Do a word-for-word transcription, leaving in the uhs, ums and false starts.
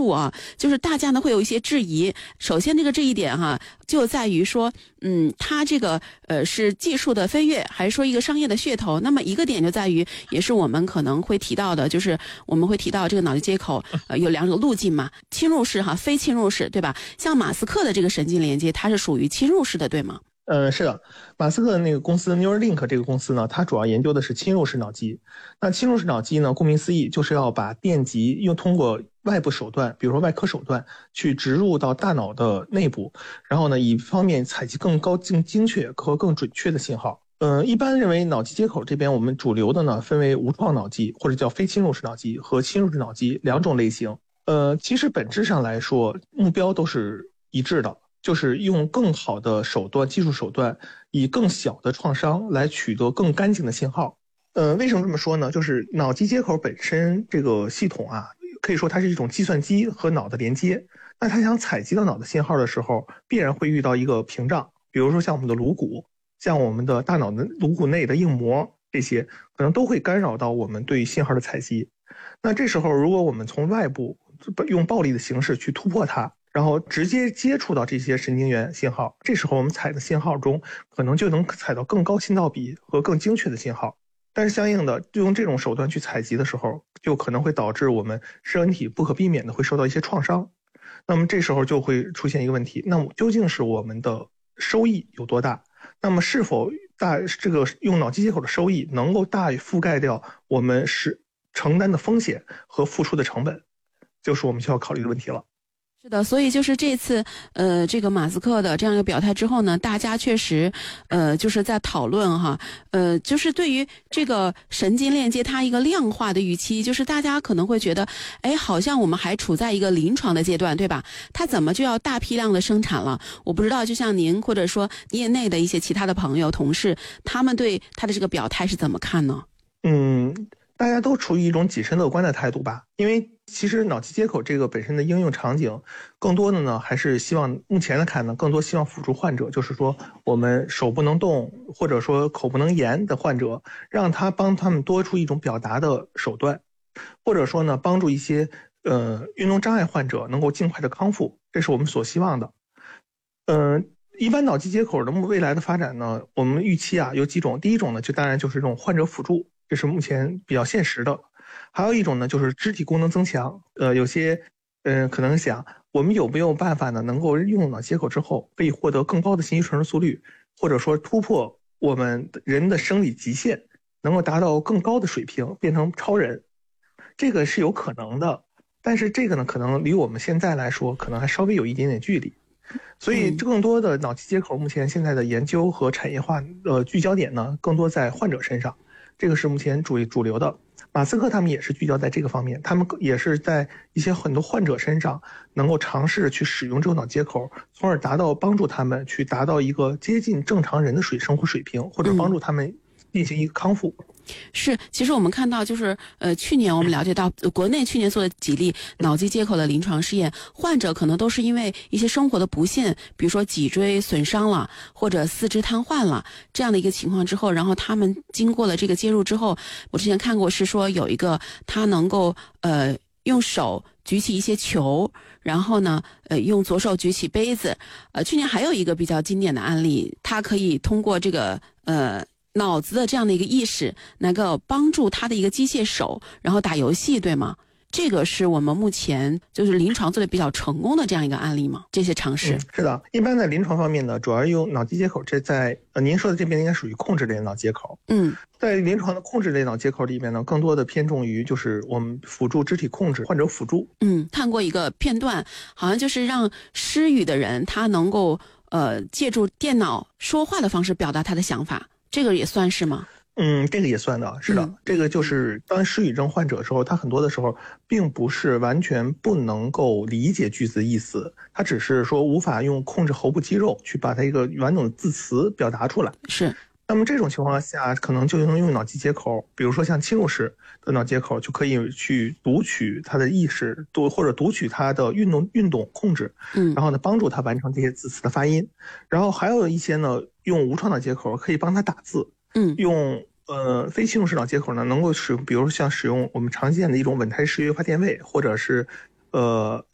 入啊，就是大家呢会有一些质疑。首先这个这一点哈、啊，就在于说，嗯，它这个呃是技术的飞跃，还是说一个商业的噱头？那么一个点就在于，也是我们可能会提到的，就是我们会提到这个脑机接口呃有两种路径嘛，侵入式哈，非侵入式，对吧？像马斯克的这个神经连接，它是属于侵入式的，对吗？ 呃，是的，马斯克的那个公司 Neuralink 这个公司呢，它主要研究的是侵入式脑机。那侵入式脑机呢，顾名思义，就是要把电极用通过外部手段，比如说外科手段，去植入到大脑的内部，然后呢，以方便采集更高、更精确和更准确的信号。呃，一般认为脑机接口这边我们主流的呢，分为无创脑机或者叫非侵入式脑机和侵入式脑机两种类型。呃，其实本质上来说，目标都是一致的。就是用更好的手段、技术手段，以更小的创伤来取得更干净的信号。呃，为什么这么说呢？就是脑机接口本身这个系统啊，可以说它是一种计算机和脑的连接。那它想采集到脑的信号的时候，必然会遇到一个屏障，比如说像我们的颅骨，像我们的大脑的颅骨内的硬膜，这些可能都会干扰到我们对信号的采集。那这时候，如果我们从外部用暴力的形式去突破它，然后直接接触到这些神经元信号，这时候我们采的信号中可能就能采到更高信道比和更精确的信号。但是相应的，就用这种手段去采集的时候，就可能会导致我们身体不可避免的会受到一些创伤。那么这时候就会出现一个问题，那么究竟是我们的收益有多大？那么是否大这个用脑机接口的收益能够大于覆盖掉我们是承担的风险和付出的成本，就是我们需要考虑的问题了。 是的，所以就是这次呃这个马斯克的这样一个表态之后呢，大家确实呃就是在讨论哈，呃就是对于这个神经链接它一个量化的预期，就是大家可能会觉得，哎，好像我们还处在一个临床的阶段，对吧？它怎么就要大批量的生产了？我不知道，就像您或者说业内的一些其他的朋友同事，他们对他的这个表态是怎么看呢？ 嗯。大家都处于一种谨慎乐观的态度吧，因为其实脑机接口这个本身的应用场景，更多的呢还是希望目前来看呢，更多希望辅助患者，就是说我们手不能动或者说口不能言的患者，让他帮他们多出一种表达的手段，或者说呢帮助一些呃运动障碍患者能够尽快的康复，这是我们所希望的。嗯、呃。一般脑机接口的未来的发展呢，我们预期啊有几种，第一种呢就当然就是这种患者辅助，这是目前比较现实的。还有一种呢就是肢体功能增强，呃，有些呃可能想我们有没有办法呢能够用脑接口之后可以获得更高的信息传输速率，或者说突破我们人的生理极限，能够达到更高的水平，变成超人，这个是有可能的。但是这个呢可能离我们现在来说可能还稍微有一点点距离。所以更多的脑机接口目前现在的研究和产业化呃聚焦点呢，更多在患者身上，这个是目前主主流的。马斯克他们也是聚焦在这个方面，他们也是在一些很多患者身上能够尝试去使用这种脑接口，从而达到帮助他们去达到一个接近正常人的水生活水平，或者帮助他们进行一个康复。嗯是，其实我们看到就是呃，去年我们了解到、呃、国内去年做的几例脑机接口的临床试验，患者可能都是因为一些生活的不幸，比如说脊椎损伤了或者四肢瘫痪了这样的一个情况之后，然后他们经过了这个介入之后，我之前看过是说有一个他能够呃用手举起一些球，然后呢呃用左手举起杯子，呃去年还有一个比较经典的案例，他可以通过这个呃脑子的这样的一个意识能够帮助他的一个机械手然后打游戏，对吗？这个是我们目前就是临床做的比较成功的这样一个案例吗？这些尝试、 嗯、是的，一般在临床方面呢，主要用脑机接口，这在呃您说的这边应该属于控制类脑接口。 嗯， 在临床的控制类脑接口里面呢，更多的偏重于就是我们辅助肢体控制，患者辅助。 嗯，看过一个片段，好像就是让失语的人他能够呃借助电脑说话的方式表达他的想法。这个也算是吗？ 嗯，这个也算的，是的、嗯、这个就是当失语症患者的时候，他很多的时候并不是完全不能够理解句子的意思，他只是说无法用控制喉部肌肉去把他一个完整的字词表达出来。 是， 那么这种情况下可能就能用脑机接口，比如说像侵入式的脑接口，就可以去读取他的意识，读或者读取他的运动运动控制， 嗯， 然后呢帮助他完成这些字词的发音。然后还有一些呢用无创脑接口可以帮他打字， 嗯， 用呃非侵入式脑接口呢能够使用，比如像使用我们常见的一种稳态式约发电位，或者是呃